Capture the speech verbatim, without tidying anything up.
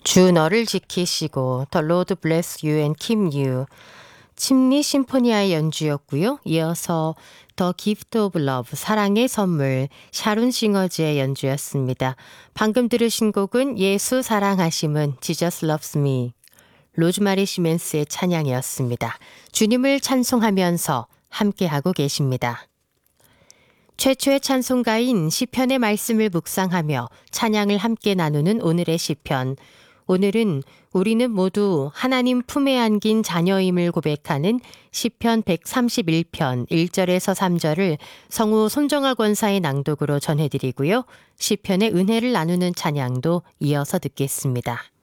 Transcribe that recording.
주 너를 지키시고 The Lord Bless You and Keep You 침리 심포니아의 연주였고요. 이어서 The Gift of Love 사랑의 선물 샤론 싱어즈의 연주였습니다. 방금 들으신 곡은 예수 사랑하심은 Jesus Loves Me 로즈마리 시멘스의 찬양이었습니다. 주님을 찬송하면서 함께하고 계십니다. 최초의 찬송가인 시편의 말씀을 묵상하며 찬양을 함께 나누는 오늘의 시편. 오늘은 우리는 모두 하나님 품에 안긴 자녀임을 고백하는 시편 백삼십일 편 일 절에서 삼 절을 성우 손정아 권사의 낭독으로 전해드리고요. 시편의 은혜를 나누는 찬양도 이어서 듣겠습니다.